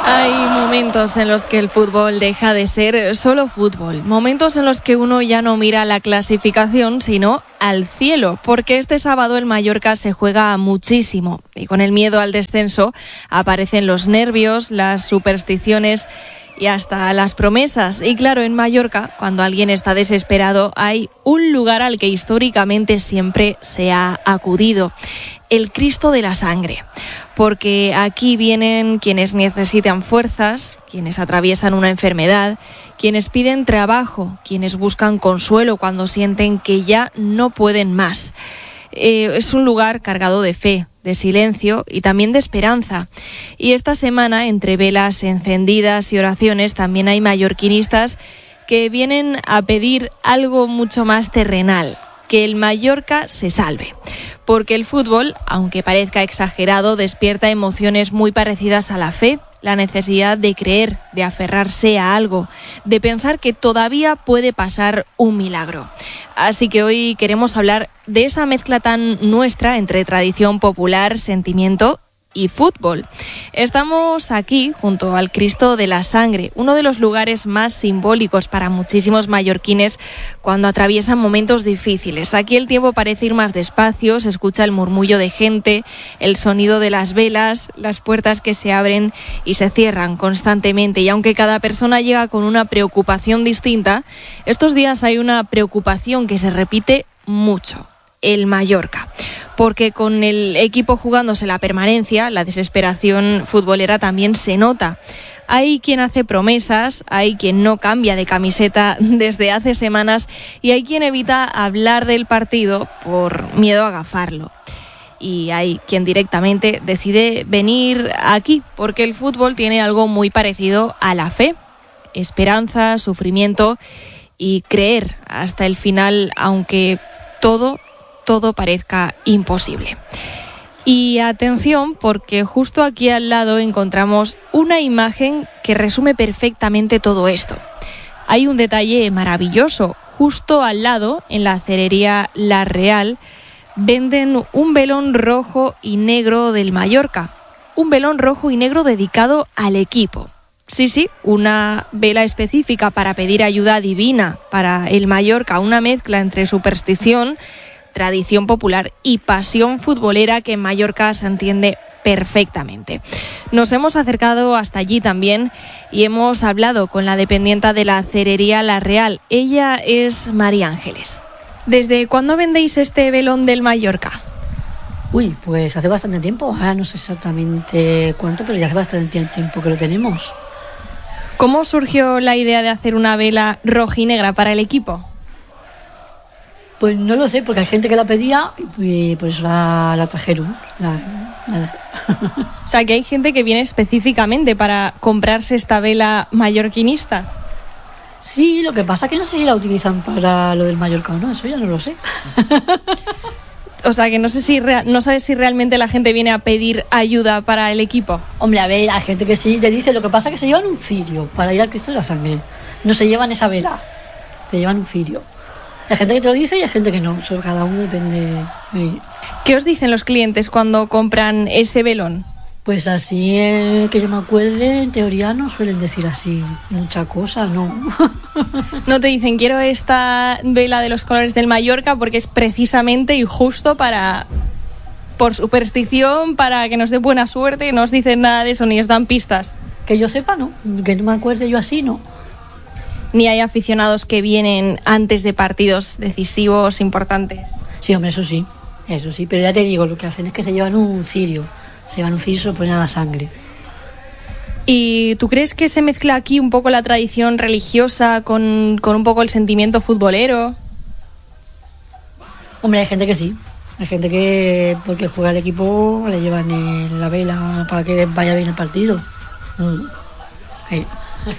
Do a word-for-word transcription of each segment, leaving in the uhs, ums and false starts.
Hay momentos en los que el fútbol deja de ser solo fútbol, momentos en los que uno ya no mira la clasificación, sino al cielo, porque este sábado el Mallorca se juega muchísimo y con el miedo al descenso aparecen los nervios, las supersticiones y hasta las promesas. Y claro, en Mallorca, cuando alguien está desesperado, hay un lugar al que históricamente siempre se ha acudido: el Cristo de la Sangre, porque aquí vienen quienes necesitan fuerzas, quienes atraviesan una enfermedad, quienes piden trabajo, quienes buscan consuelo cuando sienten que ya no pueden más. Eh, es un lugar cargado de fe, de silencio y también de esperanza. Y esta semana, entre velas encendidas y oraciones, también hay mallorquinistas que vienen a pedir algo mucho más terrenal: que el Mallorca se salve. Porque el fútbol, aunque parezca exagerado, despierta emociones muy parecidas a la fe, la necesidad de creer, de aferrarse a algo, de pensar que todavía puede pasar un milagro. Así que hoy queremos hablar de esa mezcla tan nuestra entre tradición popular, sentimiento y fútbol. Estamos aquí junto al Cristo de la Sangre, uno de los lugares más simbólicos para muchísimos mallorquines cuando atraviesan momentos difíciles. Aquí el tiempo parece ir más despacio, se escucha el murmullo de gente, el sonido de las velas, las puertas que se abren y se cierran constantemente. Y aunque cada persona llega con una preocupación distinta, estos días hay una preocupación que se repite mucho: el Mallorca. Porque con el equipo jugándose la permanencia, la desesperación futbolera también se nota. Hay quien hace promesas, hay quien no cambia de camiseta desde hace semanas y hay quien evita hablar del partido por miedo a agafarlo. Y hay quien directamente decide venir aquí porque el fútbol tiene algo muy parecido a la fe: esperanza, sufrimiento y creer hasta el final, aunque todo todo parezca imposible. Y atención, porque justo aquí al lado encontramos una imagen que resume perfectamente todo esto. Hay un detalle maravilloso. Justo al lado, en la cerería La Real, venden un velón rojo y negro del Mallorca. Un velón rojo y negro dedicado al equipo. Sí, sí, una vela específica para pedir ayuda divina para el Mallorca, una mezcla entre superstición, tradición popular y pasión futbolera que en Mallorca se entiende perfectamente. Nos hemos acercado hasta allí también y hemos hablado con la dependienta de la cerería La Real. Ella es María Ángeles. ¿Desde cuándo vendéis este velón del Mallorca? Uy, pues hace bastante tiempo. Ahora no sé exactamente cuánto, pero ya hace bastante tiempo que lo tenemos. ¿Cómo surgió la idea de hacer una vela rojinegra para el equipo? Pues no lo sé, porque hay gente que la pedía y por eso la, la trajeron. La, la... O sea, que hay gente que viene específicamente para comprarse esta vela mallorquinista. Sí, lo que pasa es que no sé si la utilizan para lo del Mallorca o no, eso ya no lo sé. O sea, que no sé si rea- no sabes si realmente la gente viene a pedir ayuda para el equipo. Hombre, a ver, hay gente que sí te dice, lo que pasa es que se llevan un cirio para ir al Cristo de la Sangre. No se llevan esa vela, se llevan un cirio. Hay gente que te lo dice y hay gente que no, eso cada uno depende. ¿Qué os dicen los clientes cuando compran ese velón? Pues así, eh, que yo me acuerde, en teoría no suelen decir así mucha cosa, ¿no? No te dicen, quiero esta vela de los colores del Mallorca porque es precisamente y justo para, por superstición, para que nos dé buena suerte. No os dicen nada de eso, ni os dan pistas. Que yo sepa, no. Que no me acuerde yo así, no. Ni hay aficionados que vienen antes de partidos decisivos, importantes. Sí, hombre, eso sí, eso sí, pero ya te digo, lo que hacen es que se llevan un cirio, se llevan un cirio y se lo ponen a la sangre. ¿Y tú crees que se mezcla aquí un poco la tradición religiosa con, con un poco el sentimiento futbolero? Hombre, hay gente que sí, hay gente que porque juega el equipo le llevan en la vela para que vaya bien el partido. Mm. Sí.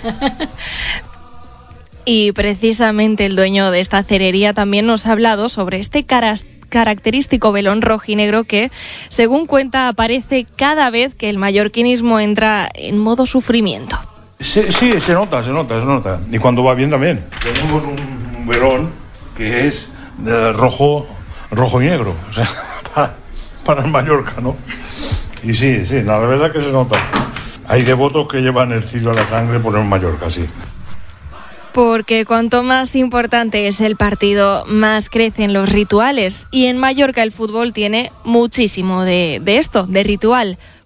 Y precisamente el dueño de esta cerería también nos ha hablado sobre este caras, característico velón rojinegro que, según cuenta, aparece cada vez que el mallorquinismo entra en modo sufrimiento. Sí, sí, se nota, se nota, se nota. Y cuando va bien también. Tenemos un, un velón que es de rojo, rojo y negro, o sea, para, para el Mallorca, ¿no? Y sí, sí, la verdad que se nota. Hay devotos que llevan el cirio a la sangre por el Mallorca, sí. Porque cuanto más importante es el partido, más crecen los rituales. Y en Mallorca el fútbol tiene muchísimo de, de esto, de ritual.